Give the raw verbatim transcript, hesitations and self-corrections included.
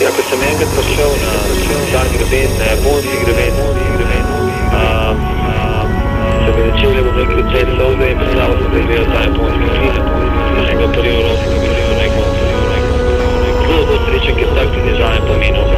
Ja, ko sem enkrat prišel na ta greben, na japonski greben, um, se bi začeli, bom rekel, cel solze in predstavil sem, da je gledal ta japonski film. Da sem ga prvi v Evropi, da bi rekel, zelo bo srečen, ker tak ti dizajn pomenil.